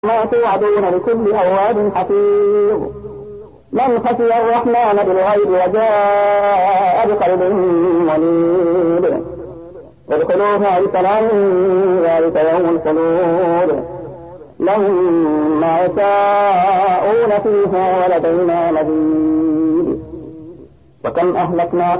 ما توعدون لكل أواب حفيظ من خشي الرحمن بالغيب وجاء بقلب منيب ادخلوها بسلام ذلك يوم الخلود لهم ما يشاءون فيها ولدينا مزيد وكم أهلكنا